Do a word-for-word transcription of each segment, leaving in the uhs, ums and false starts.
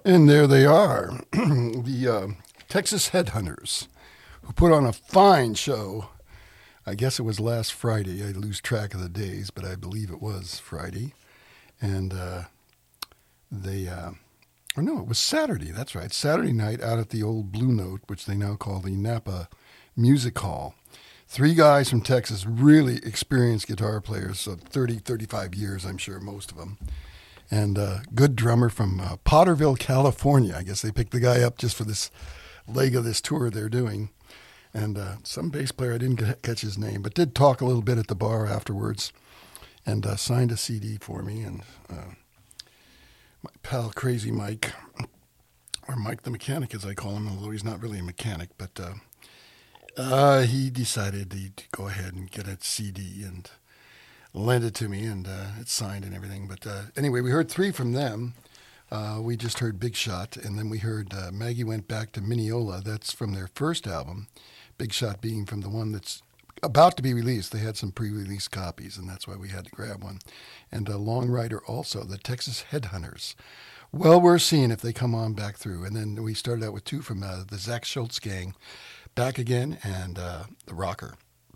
And there they are, the uh, Texas Headhunters, who put on a fine show. I guess it was last Friday. I lose track of the days, but I believe it was Friday. And uh, they, uh, or no, it was Saturday. That's right. Saturday night out at the old Blue Note, which they now call the Napa Music Hall. Three guys from Texas, really experienced guitar players, so thirty, thirty-five years, I'm sure, most of them. And a good drummer from uh, Potterville, California. I guess they picked the guy up just for this leg of this tour they're doing. And uh, some bass player, I didn't c- catch his name, but did talk a little bit at the bar afterwards and uh, signed a C D for me. And uh, my pal Crazy Mike, or Mike the Mechanic as I call him, although he's not really a mechanic, but uh, uh, he decided to, to go ahead and get a C D and lend it to me, and uh, it's signed and everything. But uh, anyway, we heard three from them. Uh, we just heard Big Shot, and then we heard uh, Maggie Went Back to Mineola. That's from their first album, Big Shot being from the one that's about to be released. They had some pre-release copies, and that's why we had to grab one. And uh, Long Rider also, the Texas Headhunters. Well, we're seeing if they come on back through. And then we started out with two from uh, the Zach Schultz Gang, Back Again, and uh, The Rocker.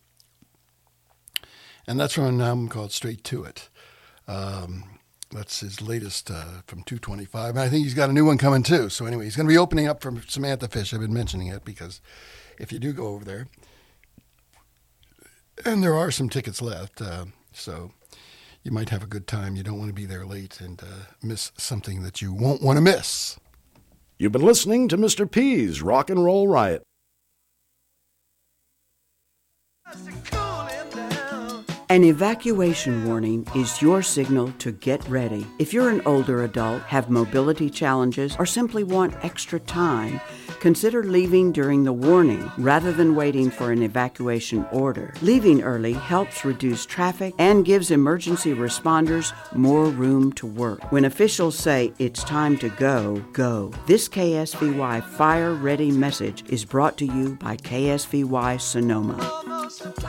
And that's from an album called Straight to It. Um, that's his latest uh, from two twenty-five. And I think he's got a new one coming too. So anyway, he's going to be opening up for Samantha Fish. I've been mentioning it because if you do go over there, and there are some tickets left, uh, so you might have a good time. You don't want to be there late and uh, miss something that you won't want to miss. You've been listening to Mister P's Rock and Roll Riot. An evacuation warning is your signal to get ready. If you're an older adult, have mobility challenges, or simply want extra time, consider leaving during the warning rather than waiting for an evacuation order. Leaving early helps reduce traffic and gives emergency responders more room to work. When officials say it's time to go, go. This K S V Y Fire Ready message is brought to you by K S V Y Sonoma.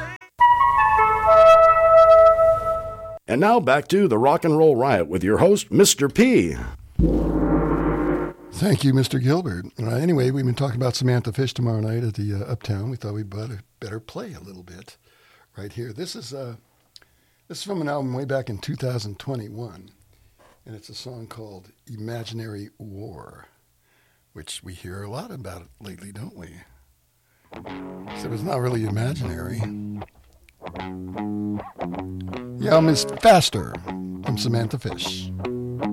And now back to the Rock and Roll Riot with your host, Mister P. Thank you, Mister Gilbert. Uh, anyway, we've been talking about Samantha Fish tomorrow night at the uh, Uptown. We thought we'd better, better play a little bit right here. This is uh, this is from an album way back in two thousand twenty-one, and it's a song called Imaginary War, which we hear a lot about lately, don't we? So it's not really imaginary. The album is Faster from Samantha Fish.